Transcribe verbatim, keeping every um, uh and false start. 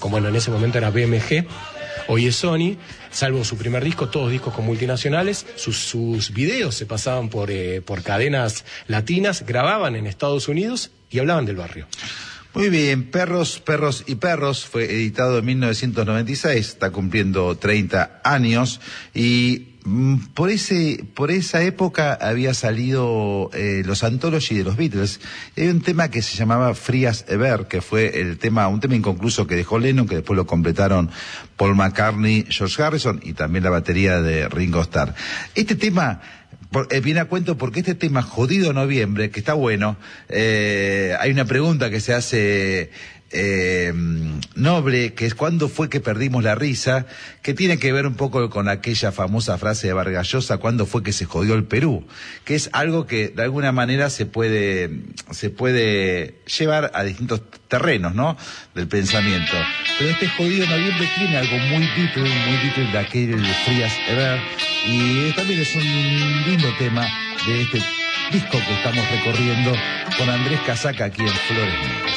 como bueno, en ese momento era B M G, hoy es Sony, salvo su primer disco, todos discos con multinacionales, sus, sus videos se pasaban por, eh, por cadenas latinas, grababan en Estados Unidos y hablaban del barrio. Muy bien, Perros, Perros y Perros fue editado en mil novecientos noventa y seis, está cumpliendo treinta años y mm, por ese por esa época había salido eh, los Anthology de los Beatles. Y hay un tema que se llamaba Free as a Bird, que fue el tema, un tema inconcluso que dejó Lennon, que después lo completaron Paul McCartney, George Harrison y también la batería de Ringo Starr. Este tema Por, eh, viene a cuento porque este tema Jodido Noviembre, que está bueno, eh, hay una pregunta que se hace eh, Noble, que es ¿cuándo fue que perdimos la risa? Que tiene que ver un poco con aquella famosa frase de Vargas Llosa, ¿cuándo fue que se jodió el Perú? Que es algo que de alguna manera se puede, se puede llevar a distintos terrenos, ¿no? Del pensamiento. Pero este Jodido Noviembre tiene algo muy Beatle, muy Beatle de aquel Free as a Bird, y también es un lindo tema de este disco que estamos recorriendo con Andrés Casaca aquí en Flores Negras.